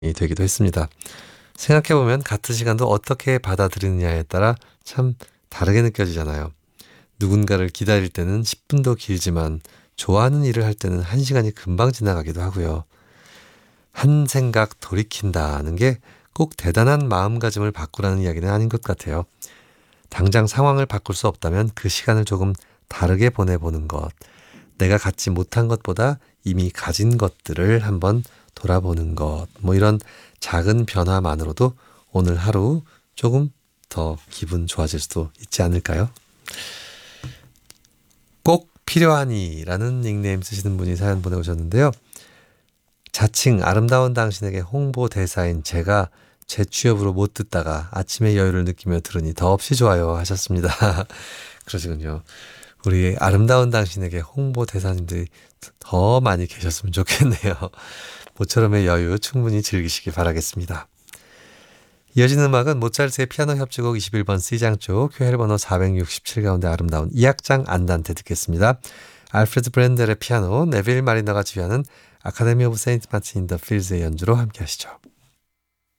되기도 했습니다. 생각해보면 같은 시간도 어떻게 받아들이느냐에 따라 참 다르게 느껴지잖아요. 누군가를 기다릴 때는 10분도 길지만 좋아하는 일을 할 때는 1시간이 금방 지나가기도 하고요. 한 생각 돌이킨다는 게 꼭 대단한 마음가짐을 바꾸라는 이야기는 아닌 것 같아요. 당장 상황을 바꿀 수 없다면 그 시간을 조금 다르게 보내보는 것, 내가 갖지 못한 것보다 이미 가진 것들을 한번 돌아보는 것, 이런 작은 변화만으로도 오늘 하루 조금 더 기분 좋아질 수도 있지 않을까요? 꼭 필요하니라는 닉네임 쓰시는 분이 사연 보내오셨는데요. 자칭 아름다운 당신에게 홍보대사인 제가 제 취업으로 못 듣다가 아침의 여유를 느끼며 들으니 더없이 좋아요 하셨습니다. 그러시군요. 우리 아름다운 당신에게 홍보대사님들이 더 많이 계셨으면 좋겠네요. 모처럼의 여유 충분히 즐기시기 바라겠습니다. 이어지는 음악은 모차르트의 피아노 협주곡 21번 C장조 큐헬 번호 467 가운데 아름다운 2악장 안단테 듣겠습니다. 알프레드 브렌델의 피아노, 네빌 마리너가 지휘하는 아카데미 오브 세인트 마틴 인 더 필즈의 연주로 함께 하시죠.